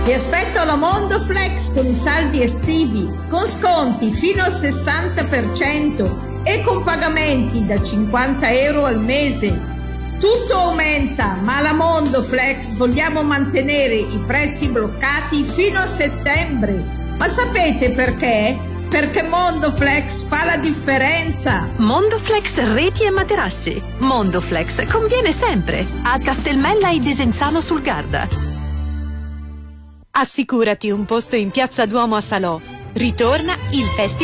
Ti aspetto alla Mondoflex con i saldi estivi, con sconti fino al 60% e con pagamenti da 50 euro al mese. Tutto aumenta, ma alla Mondoflex vogliamo mantenere i prezzi bloccati fino a settembre. Ma sapete perché? Perché Mondoflex fa la differenza. Mondoflex reti e materassi. Mondoflex conviene sempre. A Castelmella e Desenzano sul Garda. Assicurati un posto in Piazza Duomo a Salò. Ritorna il Festival